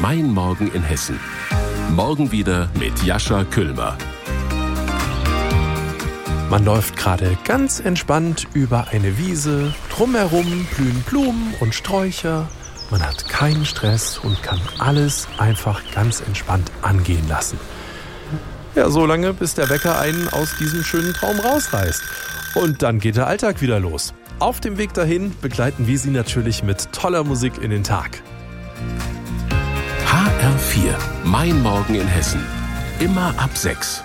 Mein Morgen in Hessen. Morgen wieder mit Jascha Küllmer. Man läuft gerade ganz entspannt über eine Wiese. Drumherum blühen Blumen und Sträucher. Man hat keinen Stress und kann alles einfach ganz entspannt angehen lassen. Ja, so lange, bis der Wecker einen aus diesem schönen Traum rausreißt. Und dann geht der Alltag wieder los. Auf dem Weg dahin begleiten wir Sie natürlich mit toller Musik in den Tag. HR4, Mein Morgen in Hessen. Immer ab 6.